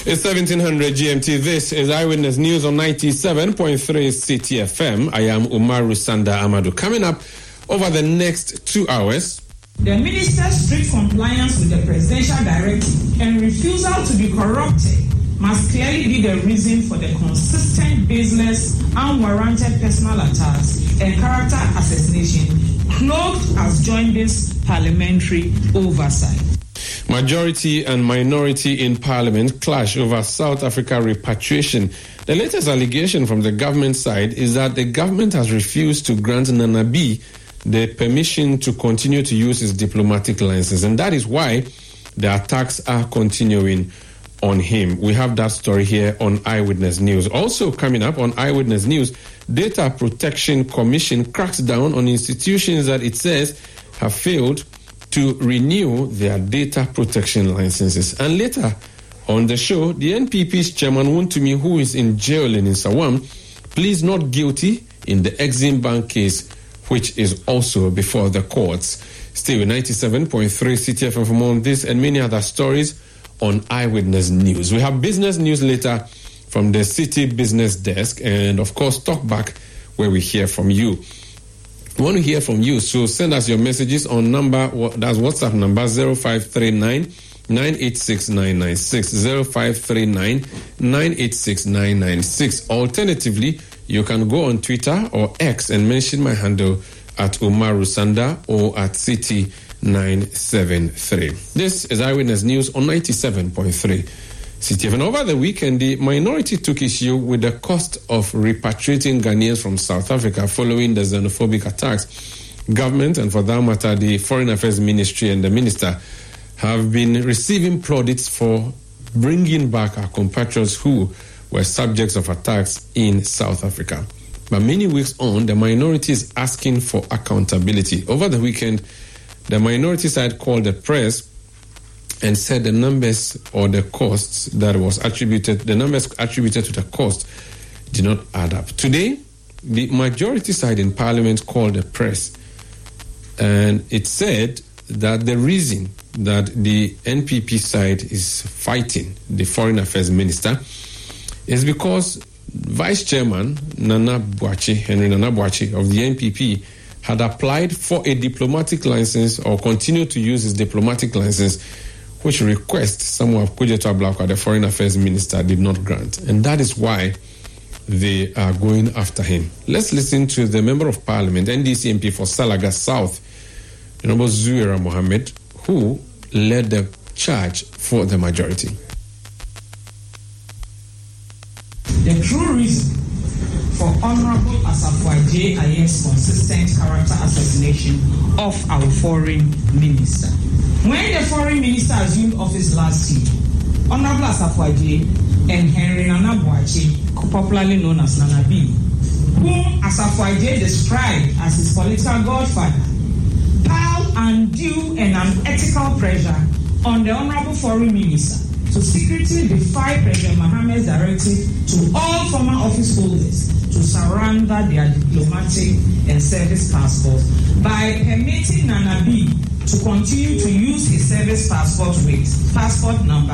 It's 1700 GMT. This is Eyewitness News on 97.3 City FM. I am Umaru Sanda Amadou. Coming up over the next 2 hours. The minister's strict compliance with the presidential directive and refusal to be corrupted must clearly be the reason for the consistent, baseless, unwarranted personal attacks and character assassination cloaked as jaundiced parliamentary oversight. Majority and minority in parliament clash over South Africa repatriation. The latest allegation from the government side is that the government has refused to grant Nana B the permission to continue to use his diplomatic license, and that is why the attacks are continuing on him. We have that story here on Eyewitness News. Also coming up on Eyewitness News, Data Protection Commission cracks down on institutions that it says have failed to renew their data protection licenses. And later on the show, the NPP's chairman Wontumi, who is in jail in Sawam, pleads not guilty in the Exim Bank case, which is also before the courts. Stay with 97.3 City FM for more on this and many other stories on Eyewitness News. We have business news later from the City Business Desk, and of course, Talk Back, where we hear from you. We want to hear from you, so send us your messages on number, that's WhatsApp number 0539 986 996, 0539 986 996. Alternatively, you can go on Twitter or X and mention my handle at Umaru Sanda or at City973. This is Eyewitness News on 97.3 City. And over the weekend, the minority took issue with the cost of repatriating Ghanaians from South Africa following the xenophobic attacks. Government, and for that matter, the Foreign Affairs Ministry and the Minister, have been receiving plaudits for bringing back our compatriots who were subjects of attacks in South Africa. But many weeks on, the minority is asking for accountability. Over the weekend, the minority side called the press and said the numbers or the costs that was attributed, the numbers attributed to the cost did not add up. Today, the majority side in Parliament called the press, and it said that the reason that the NPP side is fighting the Foreign Affairs Minister is because Vice Chairman Henry Nana Boakye of the NPP had applied for a diplomatic license or continued to use his diplomatic license, which request Samuel Okudzeto Ablakwa, the Foreign Affairs Minister, did not grant. And that is why they are going after him. Let's listen to the Member of Parliament, NDC MP for Salaga South, Honorable Zuera Mohammed, who led the charge for the majority. The true reason for Honorable Asafo Adjei Ayer's consistent character assassination of our foreign minister. When the foreign minister assumed office last year, Honorable Asafo Adjei and Henry Nana Boakye, popularly known as Nana B, whom Asafo Adjei described as his political godfather, piled undue and unethical pressure on the Honorable Foreign Minister to secretly defy President Mohammed's directive to all former office holders to surrender their diplomatic and service passports by permitting Nana B to continue to use his service passport with passport number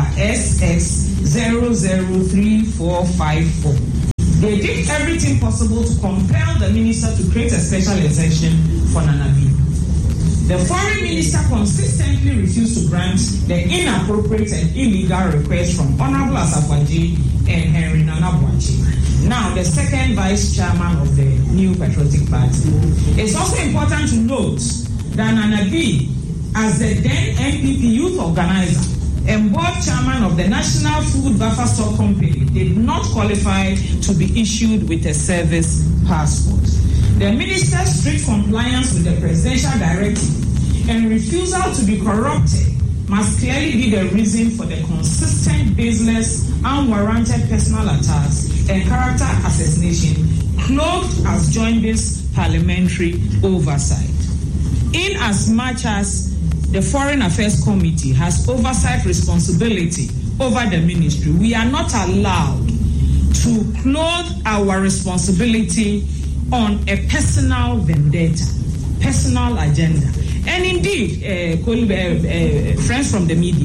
SX003454. They did everything possible to compel the minister to create a special exemption for Nana B. The foreign minister consistently refused to grant the inappropriate and illegal request from Honorable Asafo Adjei and Henry Nana Boakye, now the second vice chairman of the New Patriotic Party. It's also important to note that Nana B, as the then NPP youth organizer and board chairman of the National Food Buffer Stock Company, did not qualify to be issued with a service passport. The minister's strict compliance with the presidential directive and refusal to be corrupted must clearly be the reason for the consistent, baseless, unwarranted personal attacks and character assassination cloaked as jaundiced parliamentary oversight. In as much as the Foreign Affairs Committee has oversight responsibility over the ministry, we are not allowed to clothe our responsibility on a personal vendetta, personal agenda. And indeed, friends from the media,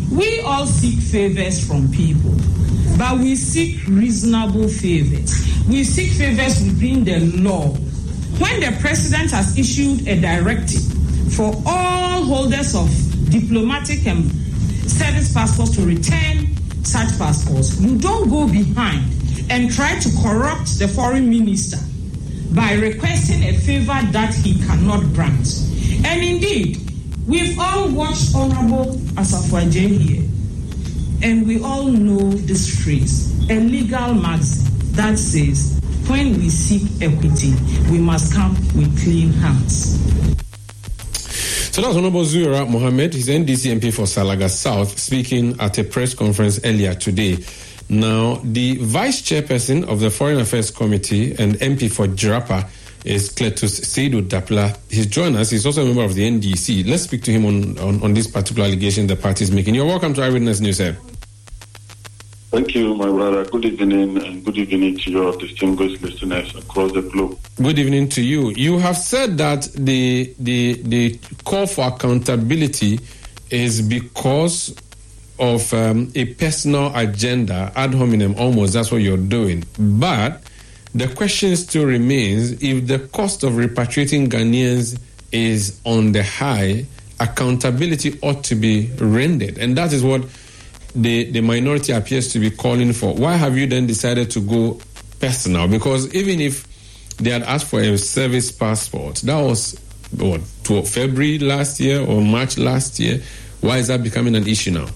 We all seek favors from people, but we seek reasonable favors. We seek favors within the law. When the president has issued a directive for all holders of diplomatic and service passports to return such passports, you don't go behind and try to corrupt the foreign minister by requesting a favor that he cannot grant. And indeed, we've all watched Honorable Asafo Adjei here, and we all know this phrase, a legal maxim that says, when we seek equity, we must come with clean hands. So that's Honorable Zuwaira Mohammed. He's NDC MP for Salaga South, speaking at a press conference earlier today. Now, the Vice Chairperson of the Foreign Affairs Committee and MP for Jirapa is Cletus Seydou Dapla. He's joined us. He's also a member of the NDC. Let's speak to him on this particular allegation the party is making. You're welcome to Eyewitness News, sir. Thank you, my brother. Good evening, and good evening to your distinguished listeners across the globe. Good evening to you. You have said that the call for accountability is because of a personal agenda, ad hominem almost. That's what you're doing. But the question still remains, if the cost of repatriating Ghanaians is on the high, accountability ought to be rendered. And that is what the minority appears to be calling for. Why have you then decided to go personal? Because even if they had asked for a service passport, that was to February last year or March last year. Why is that becoming an issue now?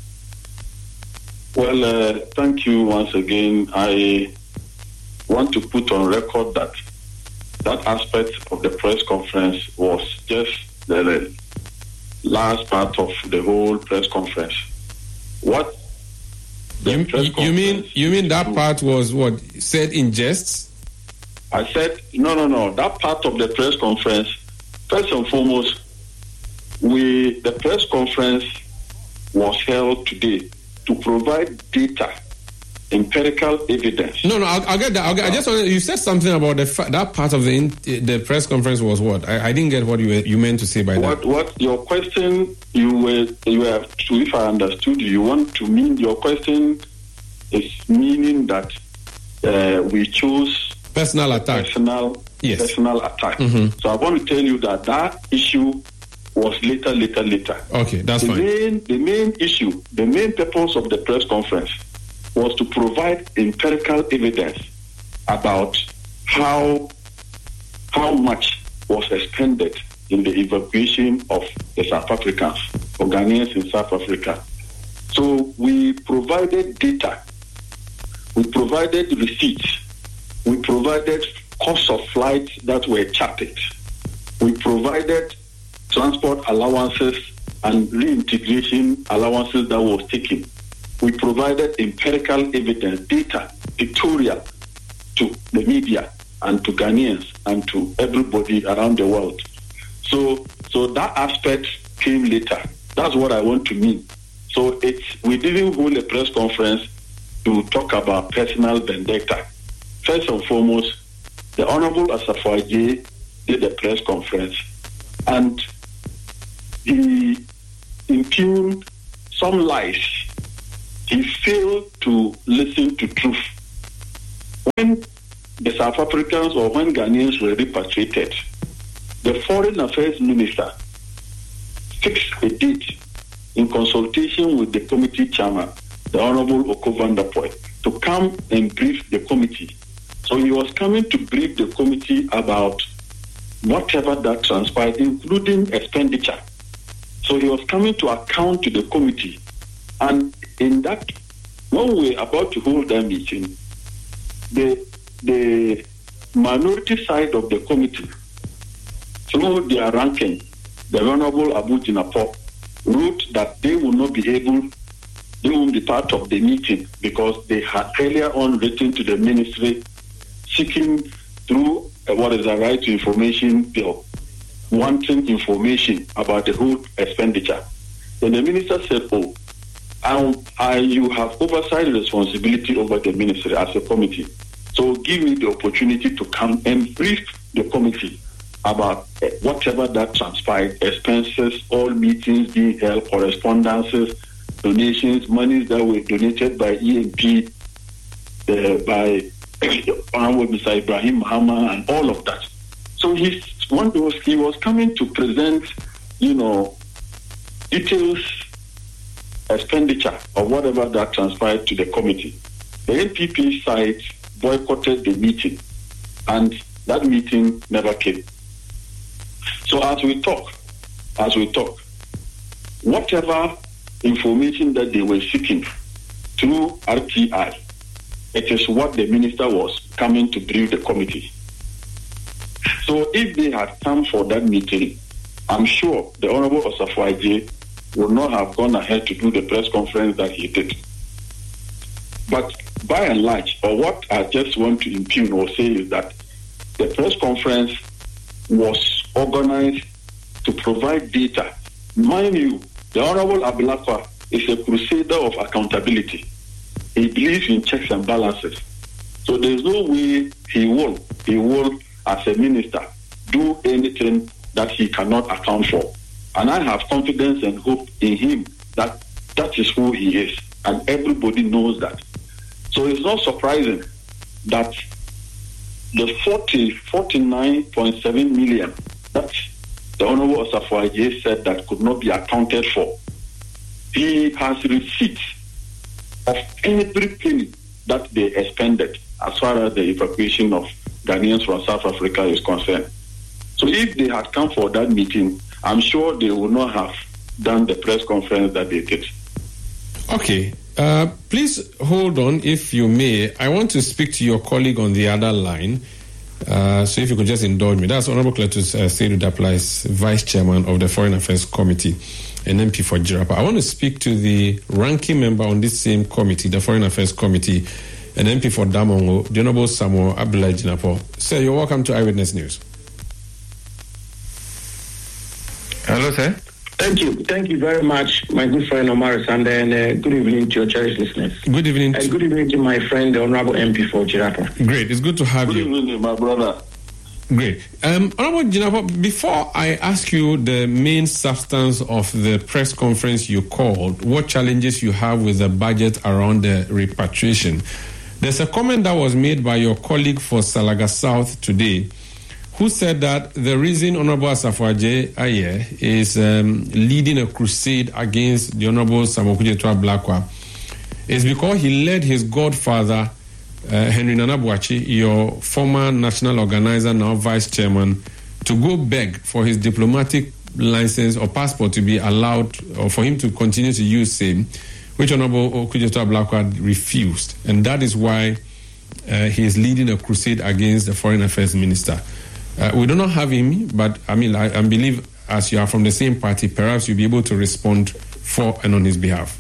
Well, thank you once again. I want to put on record that aspect of the press conference was just the last part of the whole press conference. What you mean that part was what said in jests? I said no. That part of the press conference, first and foremost, the press conference was held today to provide data, empirical evidence. No, I'll get that. I just you said something about that part of the press conference was what? I didn't get what you meant to say by that. What your question? You have to, if I understood you want to mean your question is meaning that we chose personal attack. Personal attack. Mm-hmm. So I want to tell you that issue was later. Okay, that's fine. The main issue, the main purpose of the press conference was to provide empirical evidence about how much was expended in the evacuation of the South Africans, or Ghanaians in South Africa. So we provided data, we provided receipts, we provided cost of flights that were chartered, we provided transport allowances and reintegration allowances that was taken. We provided empirical evidence, data, pictorial to the media and to Ghanaians and to everybody around the world. So that aspect came later. That's what I want to mean. So we didn't hold a press conference to talk about personal vendetta. First and foremost, the Honorable Asafo Adjei did a press conference and he impugned some lies. He failed to listen to truth. When the South Africans or when Ghanaians were repatriated, the Foreign Affairs Minister fixed a date in consultation with the committee chairman, the Honorable Oko van der Poel, to come and brief the committee. So he was coming to brief the committee about whatever that transpired, including expenditure. So he was coming to account to the committee. And in that, when we were about to hold that meeting, the minority side of the committee, through their ranking, the Honorable Abu Jinapor, wrote that they will not be able, they won't be part of the meeting because they had earlier on written to the ministry seeking through what is a right to information bill, wanting information about the whole expenditure. Then the minister said, you have oversight responsibility over the ministry as a committee. So give me the opportunity to come and brief the committee about whatever that transpired, expenses, all meetings being held, correspondences, donations, monies that were donated by EMP, by Honorable Mr. Ibrahim Mahama, and all of that. So he was coming to present, details, expenditure, or whatever that transpired to the committee. The NPP side boycotted the meeting, and that meeting never came. So as we talk, whatever information that they were seeking through RTI, it is what the minister was coming to brief the committee. So if they had come for that meeting, I'm sure the Honorable Osafo-Adjei would not have gone ahead to do the press conference that he did. But by and large, or what I just want to impugn or say is that the press conference was organized to provide data. Mind you, the Honorable Ablakwa is a crusader of accountability. He believes in checks and balances. So there's no way he will, as a minister, do anything that he cannot account for. And I have confidence and hope in him that that is who he is. And everybody knows that. So it's not surprising that the 49.7 million that the Honorable Osafo-Adjei said that could not be accounted for, he has receipts of every penny that they expended as far as the evacuation of Ghanaians from South Africa is concerned. So if they had come for that meeting, I'm sure they would not have done the press conference that they did. Okay. Please hold on, if you may. I want to speak to your colleague on the other line. So if you could just indulge me. That's Honorable Cletus Seidu Daplais, Vice Chairman of the Foreign Affairs Committee, an MP for Jirapa. I want to speak to the ranking member on this same committee, the Foreign Affairs Committee, an MP for Damongo, the Honorable Samuel Abdullahi Jinapor. Sir, you're welcome to Eyewitness News. Hello, sir. Thank you very much, my good friend Omar Sande, and good evening to your cherished listeners. Good evening. And good evening to my friend, the Honorable MP for Jirapa. Great, it's good to have you. Good evening, my brother. Great. Honorable Jinapor, before I ask you the main substance of the press conference you called, what challenges you have with the budget around the repatriation, there's a comment that was made by your colleague for Salaga South today, who said that the reason Honorable Osafo-Adjei is leading a crusade against the Honorable Samuel Okudzeto Ablakwa is because he led his godfather, Henry Nana Boakye, your former national organizer, now vice chairman, to go beg for his diplomatic license or passport to be allowed, or for him to continue to use same, which Honorable Okudzeto Ablakwa refused. And that is why he is leading a crusade against the Foreign Affairs Minister. We do not have him, but I believe as you are from the same party, perhaps you'll be able to respond for and on his behalf.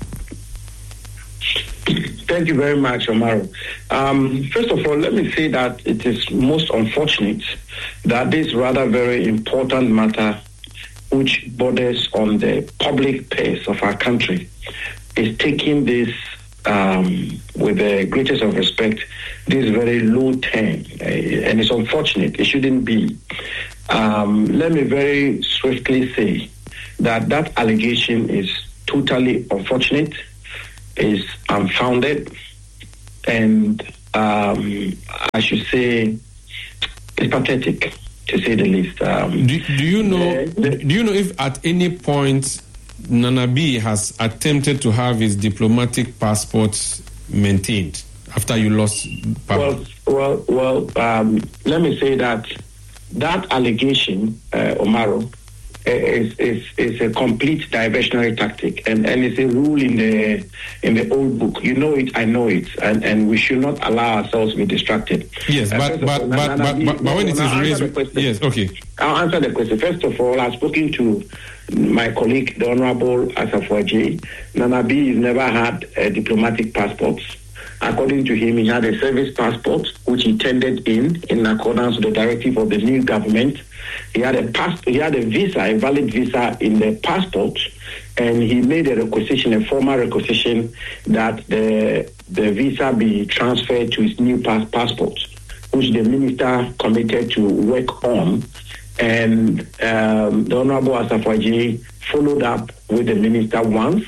Thank you very much, Omaro. First of all, let me say that it is most unfortunate that this rather very important matter, which borders on the public purse of our country, is taking this with the greatest of respect, this very low turn, and it's unfortunate. It shouldn't be. Let me very swiftly say that allegation is totally unfortunate, is unfounded, and I should say it's pathetic, to say the least. Do you know if at any point Nana B has attempted to have his diplomatic passport maintained after you lost power? Well, let me say that allegation, Omaro, is a complete diversionary tactic, and it's a rule in the old book. You know it, I know it, and we should not allow ourselves to be distracted. Yes, but when it is raised, yes, okay. I'll answer the question. First of all, I've spoken to my colleague, the Honorable Osafo-Adjei. Nana B has never had a diplomatic passport. According to him, he had a service passport, which he tendered in accordance with the directive of the new government. He had a visa, a valid visa in the passport, and he made a formal requisition that the visa be transferred to his new passport, which the minister committed to work on. And the Honorable Osafo-Adjei followed up with the minister once,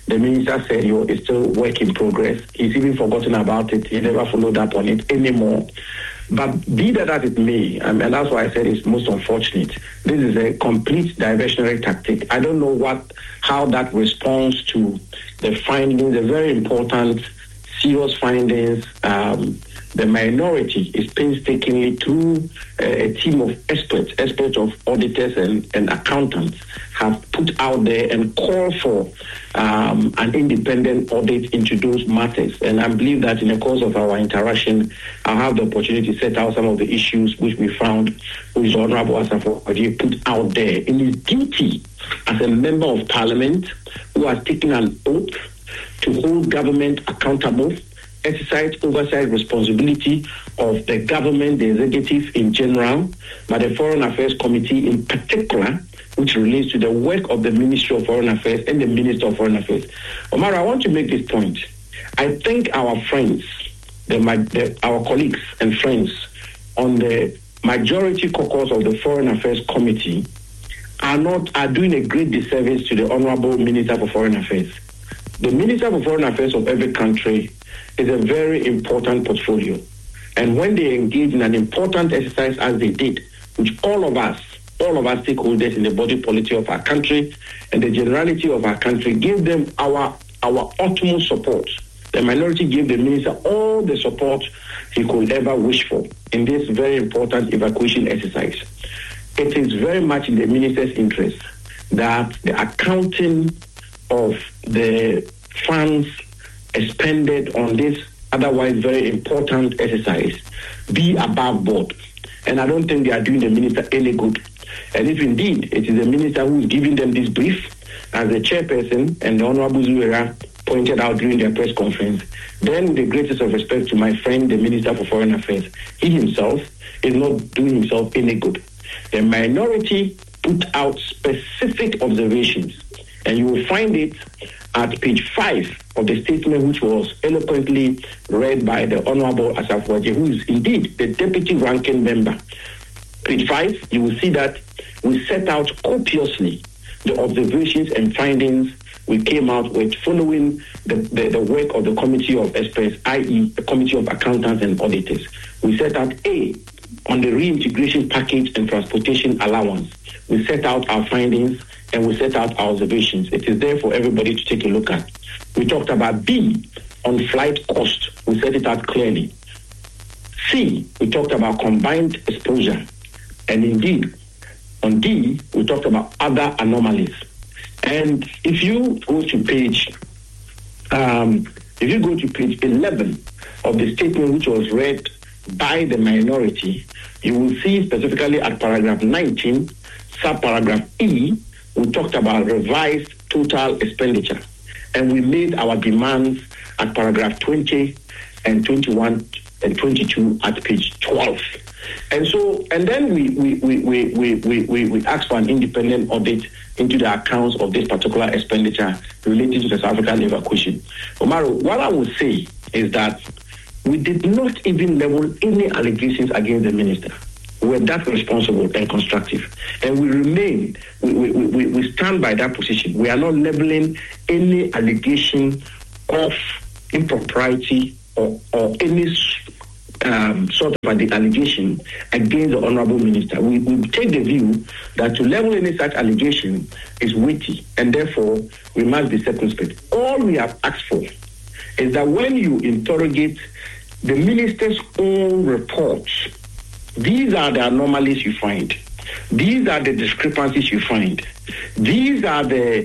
The minister said it's still work in progress. He's even forgotten about it. He never followed up on it anymore. But be that as it may, and that's why I said it's most unfortunate. This is a complete diversionary tactic. I don't know how that responds to the findings, the very important, serious findings. The minority is painstakingly through a team of experts of auditors and accountants have put out there and called for an independent audit into those matters. And I believe that in the course of our interaction, I'll have the opportunity to set out some of the issues which we found, which the Honorable Asafo Adjei put out there in his duty as a member of parliament who has taken an oath to hold government accountable, exercise oversight responsibility of the government, the executive in general, but the Foreign Affairs Committee in particular, which relates to the work of the Ministry of Foreign Affairs and the Minister of Foreign Affairs. Omar, I want to make this point. I think our friends, our colleagues and friends on the majority caucus of the Foreign Affairs Committee are doing a great disservice to the Honorable Minister for Foreign Affairs. The Minister for Foreign Affairs of every country is a very important portfolio. And when they engage in an important exercise as they did, which all of us stakeholders in the body politic of our country and the generality of our country gave them our utmost support. The minority gave the minister all the support he could ever wish for in this very important evacuation exercise. It is very much in the minister's interest that the accounting of the funds expended on this otherwise very important exercise be above board. And I don't think they are doing the minister any good. And if indeed it is the minister who is giving them this brief, as the chairperson and the Honorable Zuwera pointed out during their press conference, then with the greatest of respect to my friend, the Minister for Foreign Affairs, he himself is not doing himself any good. The minority put out specific observations, and you will find it at page 5 of the statement, which was eloquently read by the Honorable Asafo Adjei, who is indeed the deputy ranking member. Page 5, you will see that we set out copiously the observations and findings we came out with following the work of the Committee of Experts, i.e. the Committee of Accountants and Auditors. We set out A, on the reintegration package and transportation allowance. We set out our findings and we set out our observations. It is there for everybody to take a look at. We talked about B, on flight cost. We set it out clearly. C, we talked about combined exposure. And indeed, on D, we talked about other anomalies. And if you go to page 11 of the statement which was read by the minority, you will see specifically at paragraph 19, subparagraph E, we talked about revised total expenditure. And we made our demands at paragraph 20 and 21 and 22 at page 12. And then we asked for an independent audit into the accounts of this particular expenditure related to the South African evacuation. Omaro, what I would say is that we did not even level any allegations against the minister. We were that responsible and constructive. And we stand by that position. We are not leveling any allegation of impropriety or any sort of an allegation against the Honorable Minister. We take the view that to level any such allegation is weighty, and therefore we must be circumspect. All we have asked for is that when you interrogate the Minister's own reports, these are the anomalies you find. These are the discrepancies you find. These are the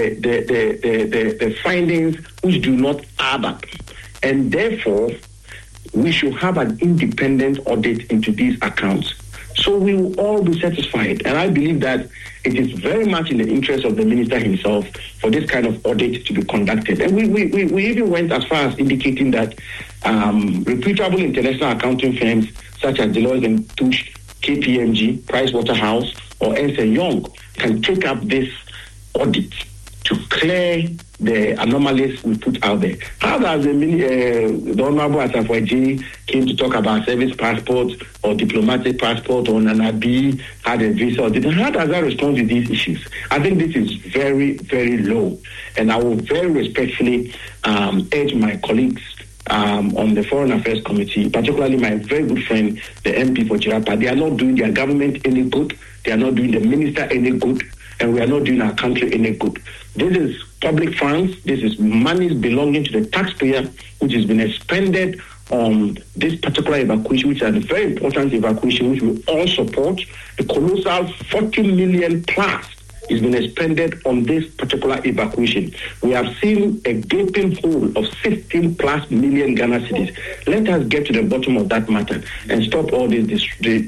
findings which do not add up. And therefore, we should have an independent audit into these accounts. So we will all be satisfied. And I believe that it is very much in the interest of the minister himself for this kind of audit to be conducted. And we even went as far as indicating that reputable international accounting firms such as Deloitte & Touche, KPMG, Pricewaterhouse, or Ernst & Young can take up this audit to clear the anomalies we put out there. How does the Honorable Asafo-Adjei came to talk about service passport or diplomatic passport or Nana B had a visa or didn't? How does that respond to these issues? I think this is very, very low. And I will very respectfully urge my colleagues on the Foreign Affairs Committee, particularly my very good friend, the MP for Chirapa. They are not doing their government any good. They are not doing the minister any good. And we are not doing our country any good. This is public funds. This is money belonging to the taxpayer, which has been expended on this particular evacuation, which is a very important evacuation, which we all support. The colossal 40 million plus has been expended on this particular evacuation. We have seen a gaping hole of 16 plus million Ghana cedis. Let us get to the bottom of that matter and stop all this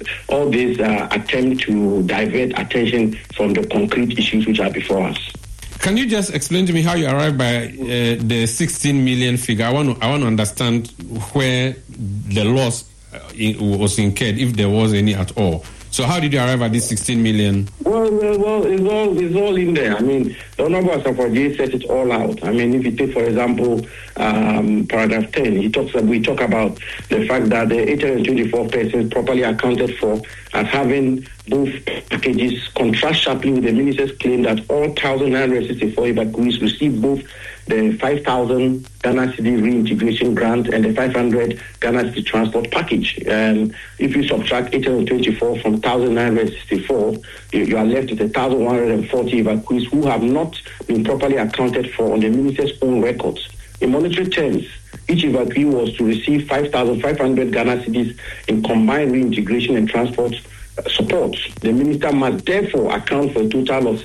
attempt to divert attention from the concrete issues which are before us. Can you just explain to me how you arrived by the 16 million figure? I want to understand where the loss was incurred, if there was any at all. So how did you arrive at this 16 million? Well, it's all in there. I mean, the Honorable Asafo-Adjei set it all out. I mean, if you take, for example, paragraph 10, we talk about the fact that the 824 persons properly accounted for as having both packages contrast sharply with the minister's claim that all 1,964 evacuees received both the 5,000 Ghana Cedi reintegration grant and the 500 Ghana Cedi transport package. And if you subtract 824 from 1,964, you are left with 1,140 evacuees who have not been properly accounted for on the minister's own records. In monetary terms, each evacuee was to receive 5,500 Ghana Cedis in combined reintegration and transport support. The minister must therefore account for a total of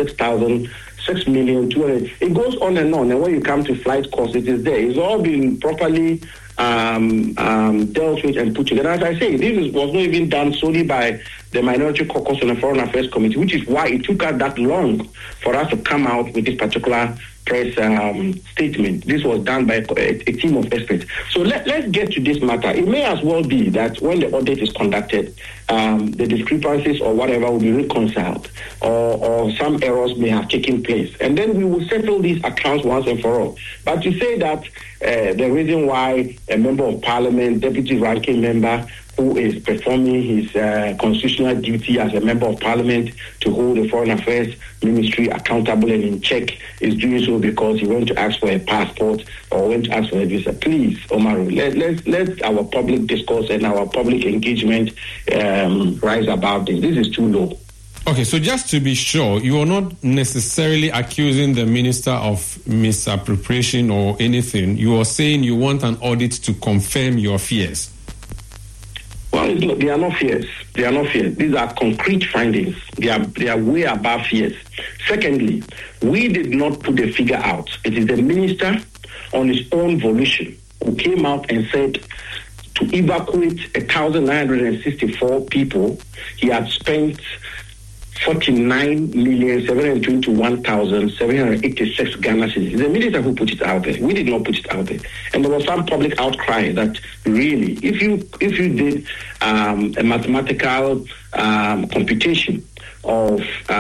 6,200,000. It goes on, and when you come to flight costs, it is there. It's all been properly dealt with and put together. As I say, this was not even done solely by the Minority Caucus on the Foreign Affairs Committee, which is why it took us that long for us to come out with this particular press statement. This was done by a team of experts. So let's get to this matter. It may as well be that when the audit is conducted, the discrepancies or whatever will be reconciled, or some errors may have taken place. And then we will settle these accounts once and for all. But to say that the reason why a member of parliament, deputy ranking member, who is performing his constitutional duty as a member of parliament to hold the Foreign Affairs Ministry accountable and in check, is doing so because he went to ask for a passport or went to ask for a visa. Please, Omaru, let our public discourse and our public engagement rise above this. This is too low. Okay, so just to be sure, you are not necessarily accusing the minister of misappropriation or anything. You are saying you want an audit to confirm your fears. Well, they are not fears. They are not fears. These are concrete findings. They are way above fears. Secondly, we did not put the figure out. It is the minister on his own volition who came out and said to evacuate 1,964 people, he had spent 49,721,786 Ghana cedis. It's the minister who put it out there. We did not put it out there. And there was some public outcry that really, if you did a mathematical computation of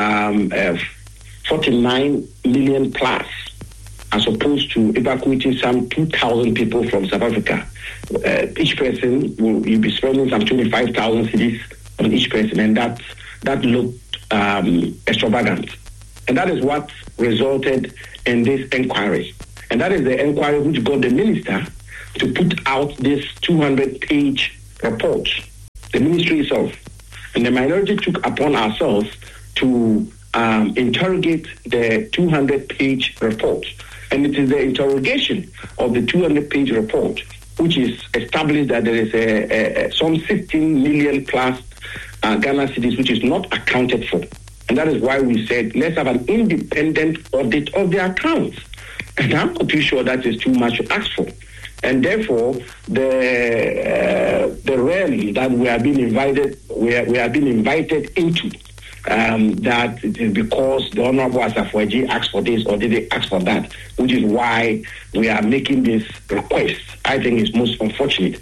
49 million plus, as opposed to evacuating some 2,000 people from South Africa, each person will be spending some 25,000 cedis on each person, and that looked extravagant. And that is what resulted in this inquiry. And that is the inquiry which got the minister to put out this 200-page report, the ministry itself. And the minority took upon ourselves to interrogate the 200-page report. And it is the interrogation of the 200-page report which is established that there is some 16 million plus Ghana cedis which is not accounted for. And that is why we said, let's have an independent audit of the accounts. And I'm not too sure that is too much to ask for. And therefore, the realm that we have been invited, we have been invited into, that it is because the Honorable Asafo-Adjei asked for this or did they ask for that, which is why we are making this request. I think it's most unfortunate.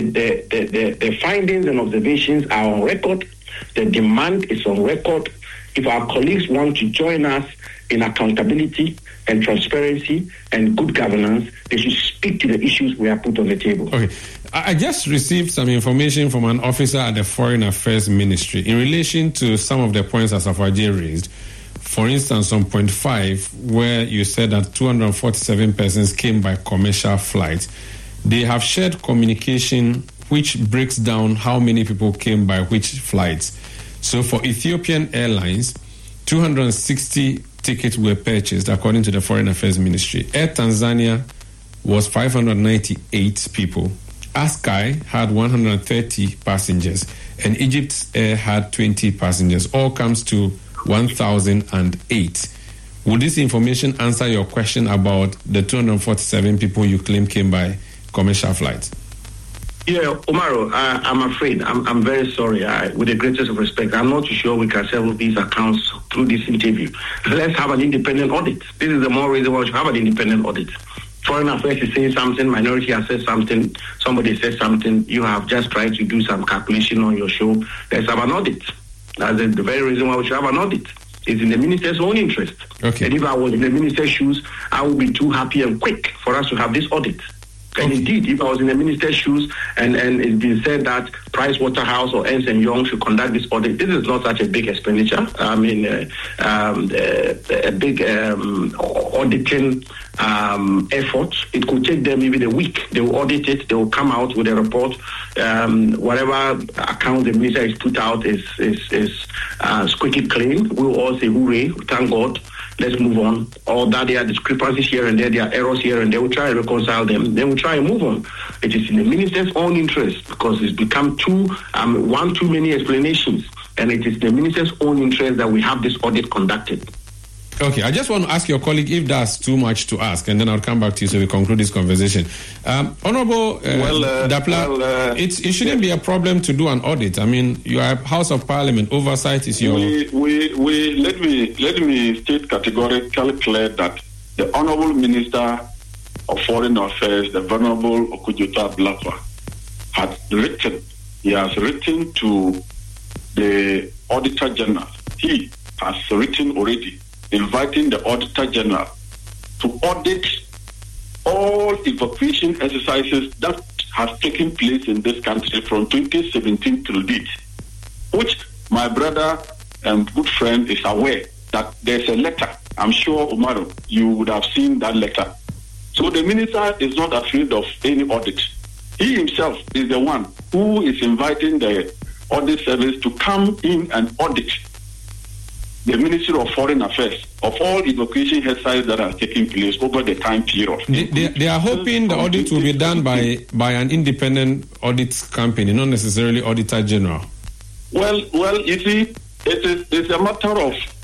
The findings and observations are on record. The demand is on record. if our colleagues want to join us in accountability and transparency and good governance, they should speak to the issues we have put on the table. Okay. I just received some information from an officer at the Foreign Affairs Ministry in relation to some of the points that Safaji raised. For instance, on point 5, where you said that 247 persons came by commercial flight. They have shared communication which breaks down how many people came by which flights. So for Ethiopian Airlines, 260 tickets were purchased according to the Foreign Affairs Ministry. Air Tanzania was 598 people. Askai had 130 passengers, and Egypt Air had 20 passengers. All comes to 1,008. Would this information answer your question about the 247 people you claim came by commercial flights? Yeah, Umaru, I'm afraid. I'm very sorry. With the greatest of respect, I'm not too sure we can settle these accounts through this interview. Let's have an independent audit. This is the more reason why we should have an independent audit. Foreign Affairs is saying something, Minority has said something, somebody said something, you have just tried to do some calculation on your show. Let's have an audit. That's the very reason why we should have an audit. It's in the minister's own interest. Okay. And if I was in the minister's shoes, I would be too happy and quick for us to have this audit. And indeed, if I was in the minister's shoes and it's been said that Price Waterhouse or Ernst & Young should conduct this audit, this is not such a big expenditure. I mean, a big auditing effort. It could take them even a week. They will audit it. They will come out with a report. Whatever account the minister has put out is squeaky clean. We'll all say, hooray, thank God. Let's move on. Or that there are discrepancies here and there are errors here and there. We'll try and reconcile them. Then we'll try and move on. It is in the minister's own interest because it's become too many explanations. And it is the minister's own interest that we have this audit conducted. Okay, I just want to ask your colleague if that's too much to ask, and then I'll come back to you so we conclude this conversation. Honorable Dapla, it shouldn't be a problem to do an audit. I mean, you are House of Parliament, oversight is your... Let me state categorically clear that the Honorable Minister of Foreign Affairs, the Venerable Okudzeto Ablakwa, he has written to the Auditor General. He has written already inviting the Auditor General to audit all evacuation exercises that have taken place in this country from 2017 till date, which my brother and good friend is aware that there's a letter. I'm sure, Umaru, you would have seen that letter. So the minister is not afraid of any audit. He himself is the one who is inviting the audit service to come in and audit the Ministry of Foreign Affairs of all evacuation exercises that are taking place over the time period. They are hoping the audit will be done by an independent audit company, not necessarily Auditor General. Well, you see, it's a matter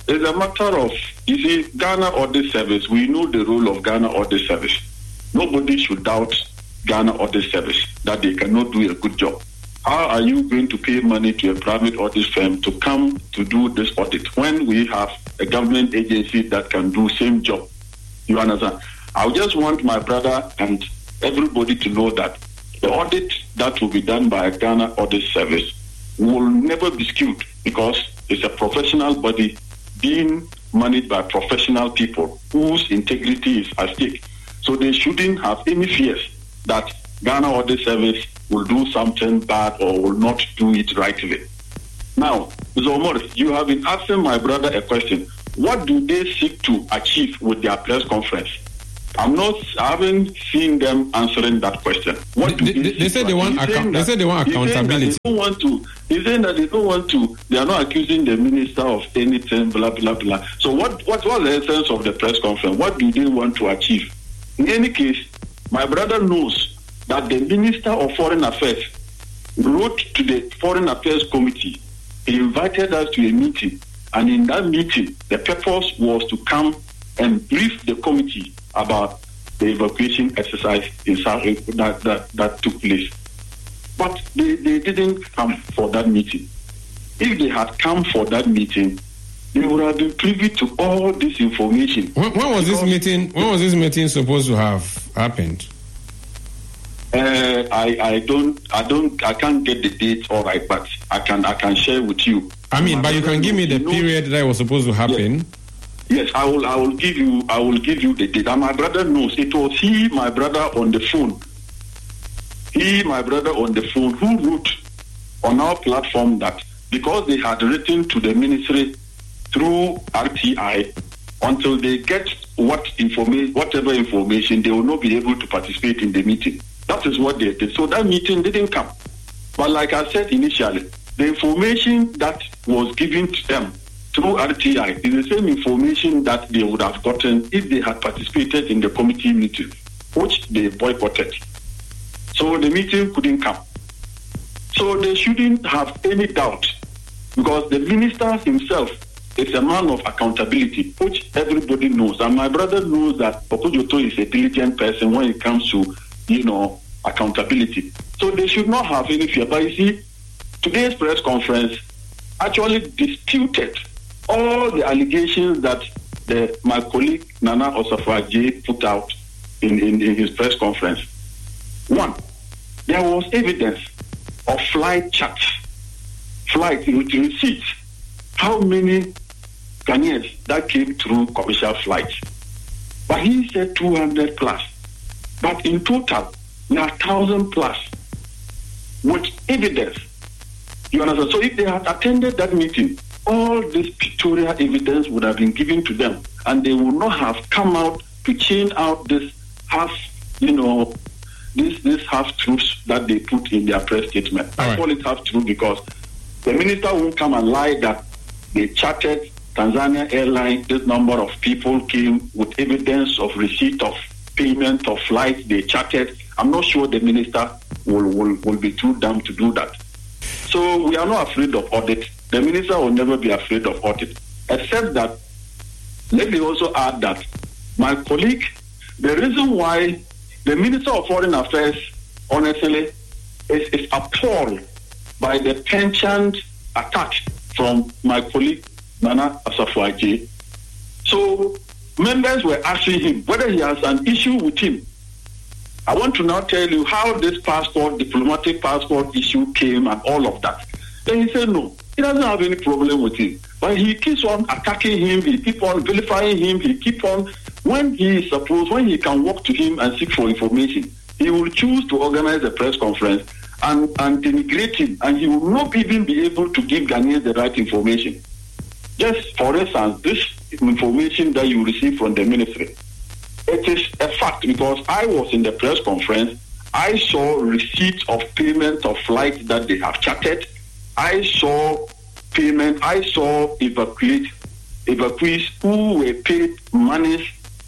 of you see, Ghana Audit Service. We know the role of Ghana Audit Service. Nobody should doubt Ghana Audit Service that they cannot do a good job. How are you going to pay money to a private audit firm to come to do this audit when we have a government agency that can do same job? You understand? I just want my brother and everybody to know that the audit that will be done by a Ghana Audit Service will never be skewed because it's a professional body being managed by professional people whose integrity is at stake. So they shouldn't have any fears that Ghana Audit Service will do something bad or will not do it rightly. Now, Mr. Omar, you have been asking my brother a question. What do they seek to achieve with their press conference? I haven't seen them answering that question. What do they say they want accountability. He's saying that they don't want to. They are not accusing the minister of anything, blah, blah, blah. So what was the essence of the press conference? What do they want to achieve? In any case, my brother knows that the Minister of Foreign Affairs wrote to the Foreign Affairs Committee. He invited us to a meeting, and in that meeting, the purpose was to come and brief the committee about the evacuation exercise in South that took place. But they didn't come for that meeting. If they had come for that meeting, they would have been privy to all this information. When was this meeting supposed to have happened? I can't get the date all right, but I can share with you. I mean, but you can give me the period that was supposed to happen. Yes, I will give you the date. And my brother knows it was my brother on the phone. Who wrote on our platform that because they had written to the ministry through RTI, until they get whatever information, they will not be able to participate in the meeting. That is what they did. So that meeting didn't come. But like I said initially, the information that was given to them through RTI is the same information that they would have gotten if they had participated in the committee meeting, which they boycotted. So the meeting couldn't come. So they shouldn't have any doubt, because the minister himself is a man of accountability, which everybody knows. And my brother knows that Opojoto is a diligent person when it comes to, accountability. So they should not have any fear. But you see, today's press conference actually disputed all the allegations that my colleague Nana Osafo-Adjei put out in his press conference. One, there was evidence of flight chats, flight with receipts, how many Ghanaians that came through commercial flights. But he said 200 plus. But in total, there are 1,000 plus with evidence. You understand? So if they had attended that meeting, all this pictorial evidence would have been given to them, and they would not have come out to chain out this half, this half-truths that they put in their press statement. I call it half-truth because the minister won't come and lie that they chartered Tanzania Airlines. This number of people came with evidence of receipt of payment of flights they chartered. I'm not sure the minister will be too dumb to do that. So we are not afraid of audit. The minister will never be afraid of audit. Except that, let me also add that my colleague, the reason why the Minister of Foreign Affairs, honestly, is appalled by the penchant attack from my colleague Nana Osafo-Adjei. So members were asking him whether he has an issue with him. I want to now tell you how this diplomatic passport issue came and all of that. Then he said no, he doesn't have any problem with him. But he keeps on attacking him, he keeps on vilifying him, he keeps on, when he can walk to him and seek for information, he will choose to organize a press conference and denigrate him, and he will not even be able to give Ghanaians the right information. Just for instance, this information that you receive from the ministry, it is a fact because I was in the press conference. I saw receipts of payment of flights that they have chartered. I saw payment. I saw evacuees who were paid monies,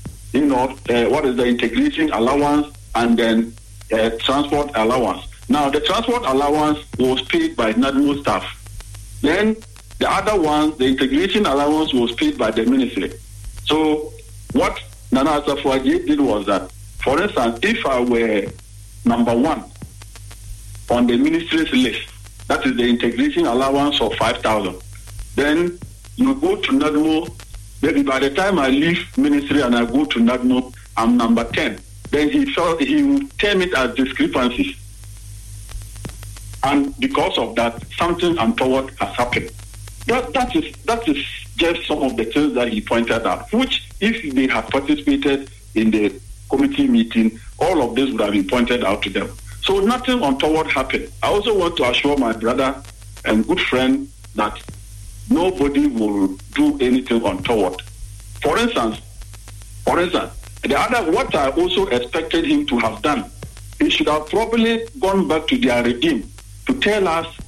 what is the integration allowance and then transport allowance. Now, the transport allowance was paid by NADMO staff. Then the other one, the integration allowance, was paid by the ministry. So what Nana Osafo-Adjei did was that, for instance, if I were number one on the ministry's list, that is the integration allowance of 5,000, then you go to NADMO, maybe by the time I leave ministry and I go to NADMO, I'm number 10. Then he would term it as discrepancies. And because of that, something untoward has happened. That is just some of the things that he pointed out, which if they had participated in the committee meeting, all of this would have been pointed out to them. So nothing untoward happened. I also want to assure my brother and good friend that nobody will do anything untoward. For instance, what I also expected him to have done, he should have probably gone back to their regime to tell us